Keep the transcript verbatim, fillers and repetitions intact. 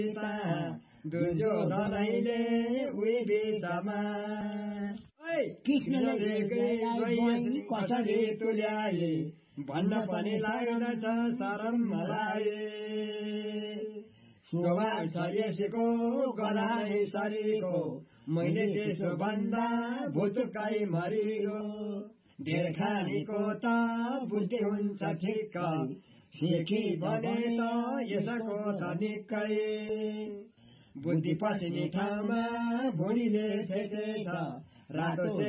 दुर्योधनले उही बिचमा कृष्णले गई कसरी तुल्याए भन्न पनि लाग्दछ शरम मलाई शोभा छ यसको गराई शरीरको मैले त्यसो भन्दा भुचुकाई मरियो धेर खानेको त बुद्धि हुन्छ ठिक्क सिकी भने त यसको त निकै बुद्धि पसिने ठाउँमा भुँडीले फेकेछ रातो